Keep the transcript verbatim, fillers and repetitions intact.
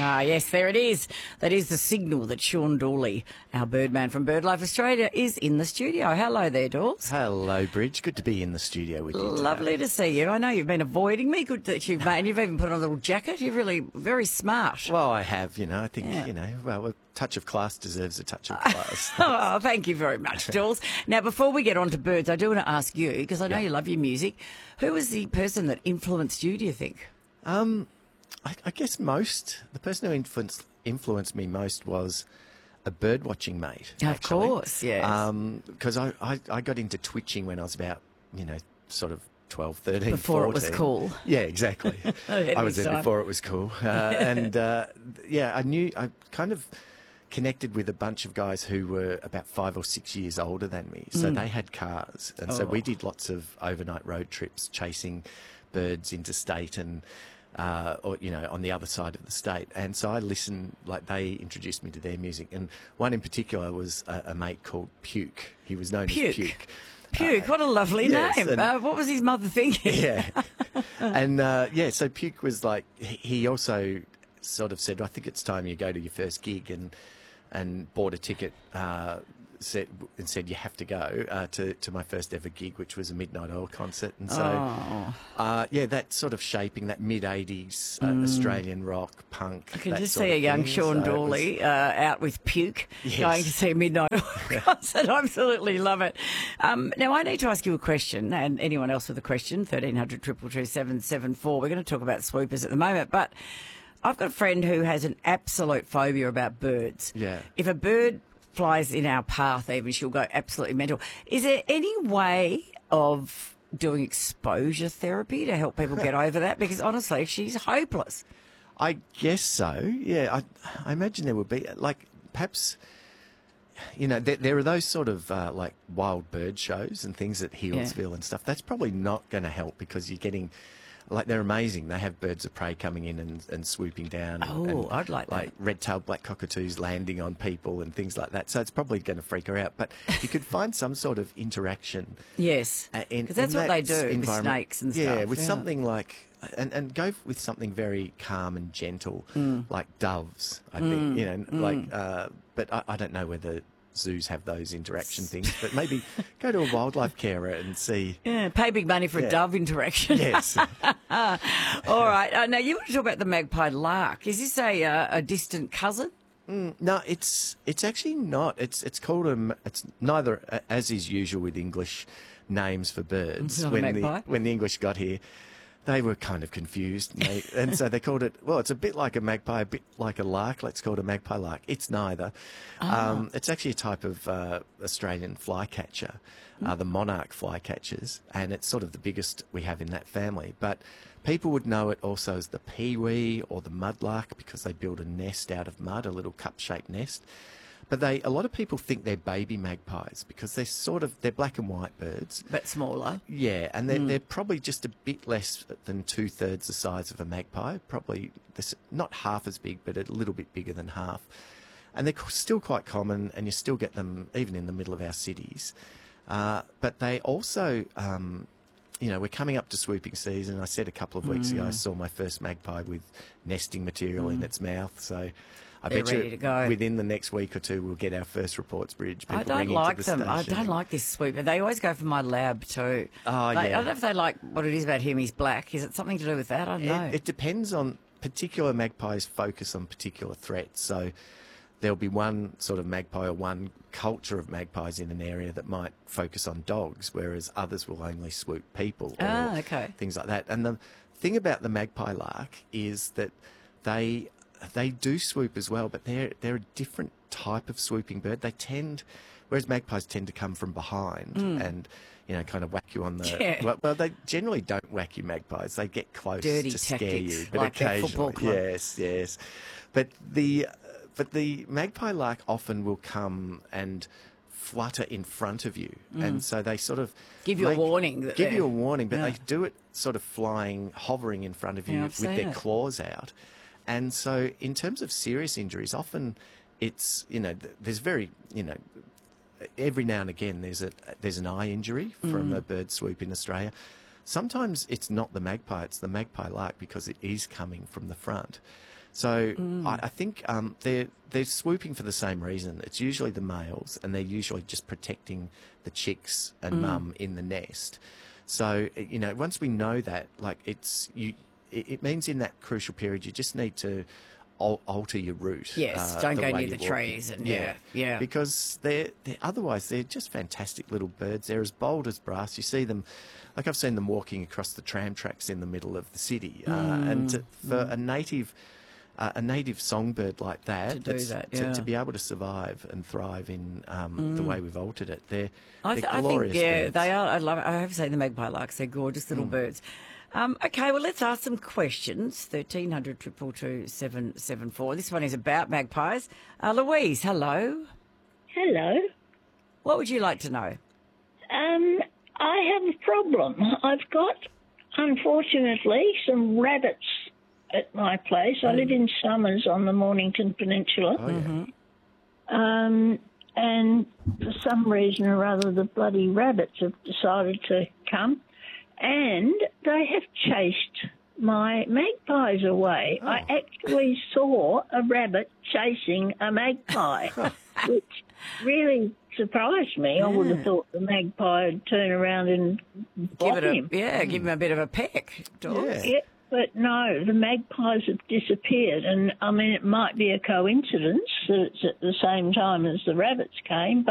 Ah, yes, there it is. That is the signal that Sean Dawley, our birdman from BirdLife Australia, is in the studio. Hello there, Dawes. Hello, Bridge. Good to be in the studio with you today. Lovely to see you. I know you've been avoiding me. Good that you've made. You've even put on a little jacket. You're really very smart. Well, I have, you know. I think, Yeah. you know, well, a touch of class deserves a touch of class. Oh, thank you very much, Jules. Now, before we get on to birds, I do want to ask you, because I know Yeah. you love your music, who was the person that influenced you, do you think? Um, I, I guess most, the person who influenced, influenced me most was a bird watching mate. Of actually. course, yes. Because I, I, I got into twitching when I was about, you know, sort of twelve, thirteen, Before it was fourteen. cool. Yeah, exactly. Ahead I of was its there time. before it was cool. Uh, and, uh, yeah, I knew, I kind of connected with a bunch of guys who were about five or six years older than me. So they had cars. And so we Oh. did lots of overnight road trips chasing birds interstate and, uh, or, you know, on the other side of the state. And so I listened, like they introduced me to their music. And one in particular was a, a mate called Puke. He was known Puke. as Puke. Puke, what a lovely yes, name. and- Uh, what was his mother thinking? Yeah. and, uh, yeah, so Puke was like, he he also sort of said, I think it's time you go to your first gig, and and bought a ticket, uh, said, and said you have to go uh, to, to my first ever gig, which was a Midnight Oil concert. And so, Oh. uh, yeah, that sort of shaping, that mid-eighties uh, Australian rock, punk. I can that just sort see a of young thing. Sean So it was- Dawley uh, out with Puke Yes. going to see a Midnight Oil concert. I absolutely love it. Um, now, I need to ask you a question, and anyone else with a question, thirteen hundred, two two two, seven seven four. We're going to talk about swoopers at the moment, but I've got a friend who has an absolute phobia about birds. Yeah. If a bird flies in our path even, she'll go absolutely mental. Is there any way of doing exposure therapy to help people get over that? Because honestly, she's hopeless. I guess so. Yeah, I, I imagine there would be, like, perhaps, you know, there, there are those sort of uh, like wild bird shows and things at Healesville and stuff. That's probably not going to help because you're getting, like, they're amazing. They have birds of prey coming in and, and swooping down. Oh, and, I'd like that. Like red-tailed black cockatoos landing on people and things like that. So it's probably going to freak her out. But if you could find some sort of interaction. Yes, uh, in- because that's in what they that do with environment. snakes and Yeah, stuff. with something like, and, and go with something very calm and gentle, Mm. like doves, I think, you know, like, uh, but I, I don't know whether zoos have those interaction things, but maybe go to a wildlife carer and see. Yeah, pay big money for a Yeah. dove interaction. Yes. All right. Uh, now, you want to talk about the magpie lark. Is this a, uh, a distant cousin? No, it's it's actually not. It's it's called a. m- It's neither, uh, as is usual with English names for birds. It's not a when magpie? the when the English got here, they were kind of confused, and, they, and so they called it. Well, it's a bit like a magpie, a bit like a lark. Let's call it a magpie lark. It's neither. Um, it's actually a type of uh, Australian flycatcher, uh, the monarch flycatchers, and it's sort of the biggest we have in that family. But people would know it also as the peewee or the mudlark because they build a nest out of mud, a little cup-shaped nest. But they, a lot of people think they're baby magpies because they're sort of, they're black and white birds. But smaller. Yeah, and they're, they're probably just a bit less than two-thirds the size of a magpie, probably this, not half as big, but a little bit bigger than half. And they're still quite common, and you still get them even in the middle of our cities. Uh, but they also, um, you know, we're coming up to swooping season. I said a couple of weeks ago I saw my first magpie with nesting material in its mouth, so I They're bet ready you to go. within the next week or two we'll get our first reports, Bridge. I People don't ringing like to the them. I station. don't like this sweeper. They always go for my lab too. Oh, They- yeah. I don't know if they like what it is about him. He's black. Is it something to do with that? I don't know. It, it depends on particular magpies focus on particular threats. So there'll be one sort of magpie or one culture of magpies in an area that might focus on dogs, whereas others will only swoop people or Ah, okay. things like that. And the thing about the magpie lark is that they they do swoop as well, but they're they're a different type of swooping bird. They tend, whereas magpies tend to come from behind and, you know, kind of whack you on the. Hmm. Yeah. Well, well, they generally don't whack you, magpies. They get close Dirty to scare tactics, you, but like their football occasionally, club. yes, yes. But the but the magpie lark often will come and flutter in front of you, and so they sort of Mm. Give you a make- warning that Give you they're- a warning, but Yeah. they do it sort of flying, hovering in front of you Yeah, I've with seen their it. claws out. And so, in terms of serious injuries, often it's, you know, th- there's very, you know, every now and again there's a there's an eye injury from Mm. a bird swoop in Australia. Sometimes it's not the magpie, it's the magpie lark because it is coming from the front. So I, I think um, they're they're swooping for the same reason. It's usually the males, and they're usually just protecting the chicks and mum in the nest. So you know, once we know that, like it's you, it, it means in that crucial period you just need to al- alter your route. Yes, uh, don't the go way near you're the walking. trees and yeah, yeah. Because they're, they're otherwise they're just fantastic little birds. They're as bold as brass. You see them, like I've seen them walking across the tram tracks in the middle of the city, uh, and to, for a native. Uh, a native songbird like that, To do that's- that, to, yeah. to be able to survive and thrive in um, the way we've altered it, they're, I, they're th- I glorious think, yeah, birds. they are. I love it. I have to say the magpie larks, they're gorgeous little birds. Um, okay, well, let's ask some questions. thirteen hundred, two two two, seven seven four. This one is about magpies. Uh, Louise, hello. Hello. What would you like to know? Um, I have a problem. I've got, unfortunately, some rabbits at my place. I live in Summers on the Mornington Peninsula. Oh, yeah. Um, and for some reason or other, the bloody rabbits have decided to come. And they have chased my magpies away. Oh. I actually saw a rabbit chasing a magpie, which really surprised me. I would have thought the magpie would turn around and Give bop it a him. yeah, give him a bit of a peck. Dog. Yeah. Yeah, but no, the magpies have disappeared. And, I mean, it might be a coincidence that it's at the same time as the rabbits came, but